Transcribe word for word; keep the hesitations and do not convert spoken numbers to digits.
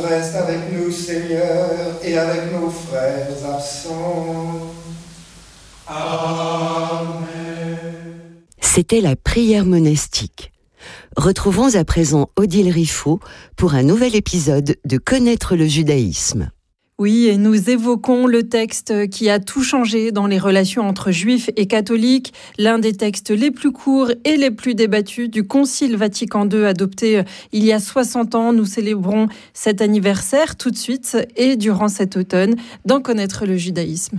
reste avec nous, Seigneur, et avec nos frères absents. Amen. C'était la prière monastique. Retrouvons à présent Odile Riffaut pour un nouvel épisode de Connaître le judaïsme. Oui, et nous évoquons le texte qui a tout changé dans les relations entre juifs et catholiques, l'un des textes les plus courts et les plus débattus du Concile Vatican deux adopté il y a soixante ans. Nous célébrons cet anniversaire tout de suite et durant cet automne d'en connaître le judaïsme.